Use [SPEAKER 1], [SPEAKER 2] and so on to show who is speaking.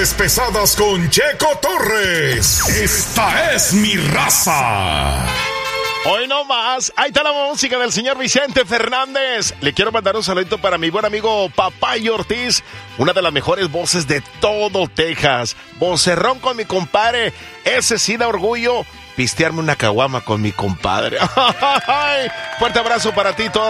[SPEAKER 1] Tardes Pesadas con Checo Torres. Esta es mi raza.
[SPEAKER 2] Hoy no más, ahí está la música del señor Vicente Fernández. Le quiero mandar un saludito para mi buen amigo Papayo Ortiz, una de las mejores voces de todo Texas. Vocerrón con mi compadre, ese sí da orgullo pistearme una caguama con mi compadre. Fuerte abrazo para ti, toda